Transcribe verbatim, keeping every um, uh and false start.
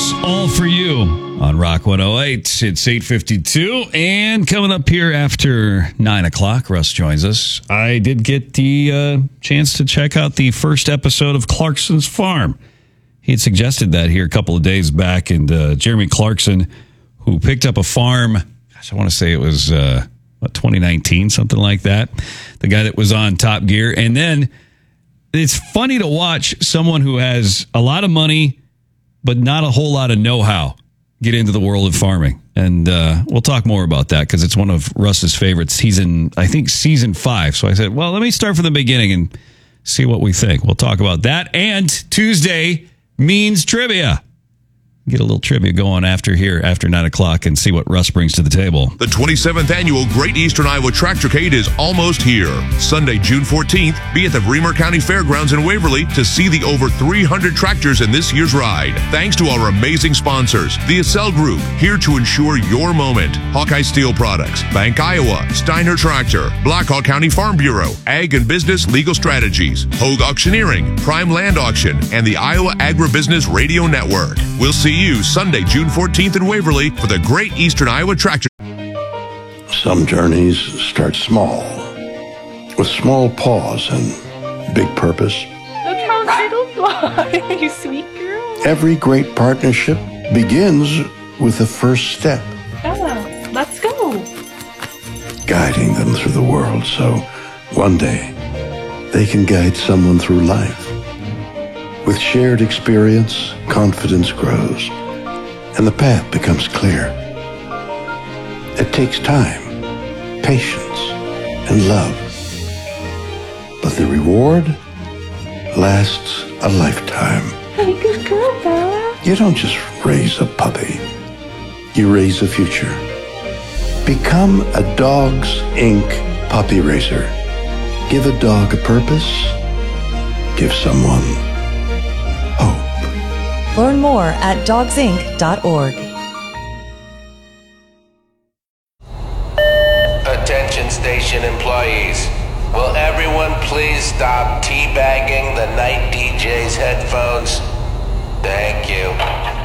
It's all for you on Rock one oh eight. It's eight fifty-two, and coming up here after nine o'clock, Russ joins us. I did get the uh, chance to check out the first episode of Clarkson's Farm. He had suggested that here a couple of days back, and uh, Jeremy Clarkson, who picked up a farm, gosh, I want to say it was uh, what, twenty nineteen, something like that, the guy that was on Top Gear. And then it's funny to watch someone who has a lot of money but not a whole lot of know-how get into the world of farming. And uh, we'll talk more about that because it's one of Russ's favorites. He's in, I think, season five. So I said, well, let me start from the beginning and see what we think. We'll talk about that. And Tuesday means trivia. Get a little trivia going after here, after nine o'clock, and see what Russ brings to the table. The twenty-seventh Annual Great Eastern Iowa Tractorcade is almost here. Sunday, June fourteenth, be at the Bremer County Fairgrounds in Waverly to see the over three hundred tractors in this year's ride. Thanks to our amazing sponsors, the Accel Group, here to ensure your moment, Hawkeye Steel Products, Bank Iowa, Steiner Tractor, Blackhawk County Farm Bureau, Ag and Business Legal Strategies, Hogue Auctioneering, Prime Land Auction, and the Iowa Agribusiness Radio Network. We'll see you Sunday, June fourteenth in Waverly for the Great Eastern Iowa Tractor. Some journeys start small, with small pause and big purpose. Look how little fly, you sweet girl. Every great partnership begins with the first step. Bella, let's go. Guiding them through the world so one day they can guide someone through life. With shared experience, confidence grows, and the path becomes clear. It takes time, patience, and love. But the reward lasts a lifetime. Hey, good girl, Bella. You don't just raise a puppy. You raise a future. Become a Dogs Incorporated puppy raiser. Give a dog a purpose. Give someone hope. Learn more at dogs inc dot org. Attention station employees. Will everyone please stop teabagging the night D J's headphones? Thank you.